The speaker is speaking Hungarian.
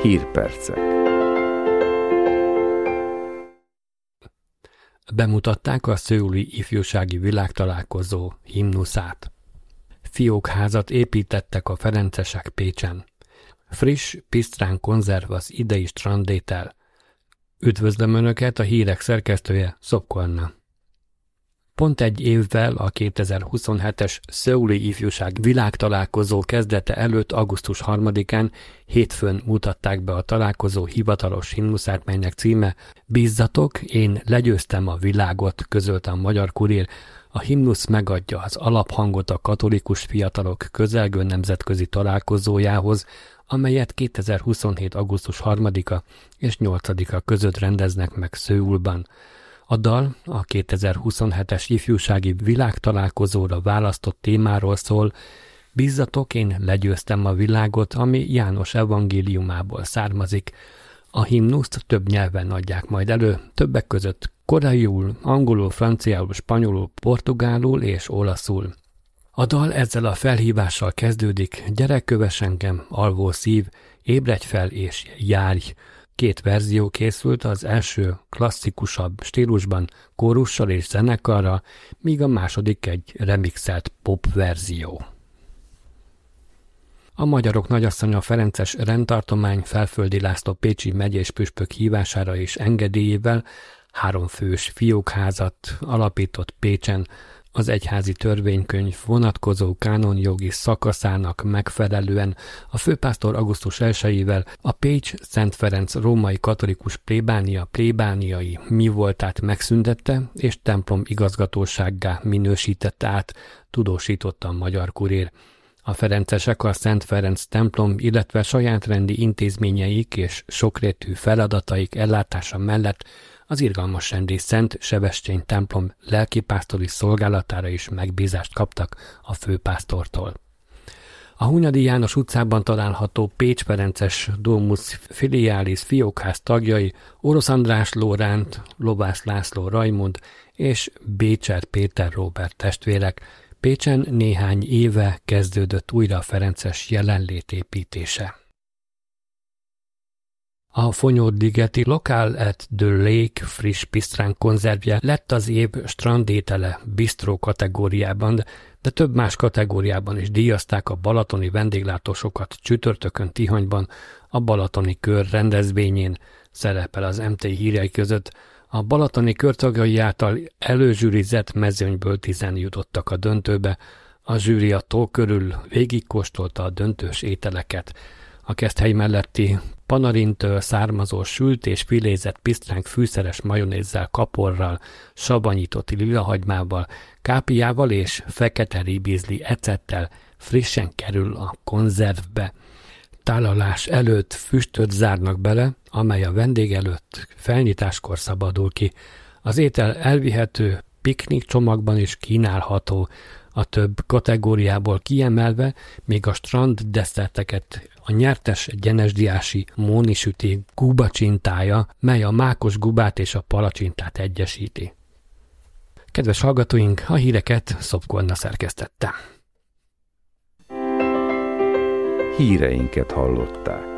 Hírpercek. Bemutatták a szöuli ifjúsági világtalálkozó himnuszát. Fiókházat építettek a ferencesek Pécsen. Friss, pisztrán konzerv az idei strandétel. Üdvözlöm Önöket, a hírek szerkesztője, Szopko Anna. Pont egy évvel a 2027-es szöuli ifjúság világtalálkozó kezdete előtt augusztus 3-án hétfőn mutatták be a találkozó hivatalos himnuszát, melynek címe "Bízzatok, én legyőztem a világot", közölte a Magyar Kurír. A himnusz megadja az alaphangot a katolikus fiatalok közelgő nemzetközi találkozójához, amelyet 2027. augusztus 3-a és 8-a között rendeznek meg Szöulban. A dal a 2027-es ifjúsági világtalálkozóra választott témáról szól: "Bízzatok, én legyőztem a világot", ami János evangéliumából származik. A himnuszt több nyelven adják majd elő, többek között koreaiul, angolul, franciául, spanyolul, portugálul és olaszul. A dal ezzel a felhívással kezdődik: "Gyere, kövess engem, alvó szív, ébredj fel és járj". 2 verzió készült, az első klasszikusabb stílusban, kórussal és zenekarra, míg a második egy remixelt pop verzió. A Magyarok Nagyasszonya Ferences rendtartomány Felföldi László pécsi megyés püspök hívására és engedélyével 3 fős fiókházat alapított Pécsen, az egyházi törvénykönyv vonatkozó kánonjogi szakaszának megfelelően. A főpásztor augusztus 1-ével a Pécs Szent Ferenc római katolikus plébánia plébániai mivoltát megszüntette és templom igazgatósággá minősítette át, tudósította a Magyar Kurír. A ferencesek a Szent Ferenc templom, illetve sajátrendi intézményeik és sokrétű feladataik ellátása mellett az irgalmasrendi Szent Sebestyén templom lelkipásztori szolgálatára is megbízást kaptak a főpásztortól. A Hunyadi János utcában található Pécs Ferences Domus Filialis fiókház tagjai Orosz András Lóránt, Lovász László Rajmund és Bécser Péter Róbert testvérek. Pécsen néhány éve kezdődött újra a ferences jelenlét építése. A Fonyód-ligeti Local at the Lake friss pisztrán konzervje lett az év strandétele bistró kategóriában, de több más kategóriában is díjazták a balatoni vendéglátósokat. Csütörtökön Tihanyban a Balatoni Kör rendezvényén szerepel az MT hírei között. A balatoni körtagjai által előzsűrizett mezőnyből 10 jutottak a döntőbe. A zsűri a tó körül végigkóstolta a döntős ételeket. A Keszthely melletti Panarintől származó sült és filézett pisztránk fűszeres majonézzel, kaporral, savanyított lilahagymával, kápiával és fekete ribizli ecettel frissen kerül a konzervbe. Tálalás előtt füstöt zárnak bele, amely a vendég előtt felnyitáskor szabadul ki. Az étel elvihető, piknik csomagban is kínálható, a több kategóriából kiemelve még a strand desszerteket a nyertes gyenesdiási mónisüti gubacsintája, mely a mákos gubát és a palacsintát egyesíti. Kedves hallgatóink, a híreket Szopko Anna szerkesztette. Híreinket hallották.